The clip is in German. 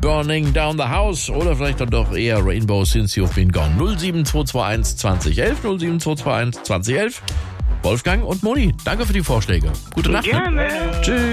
Burning Down the House oder vielleicht dann doch eher Rainbow Since You've Been Gone. 07221 2011, 07221 2011. Wolfgang und Moni, danke für die Vorschläge. Gute Nacht. Gerne. Tschüss.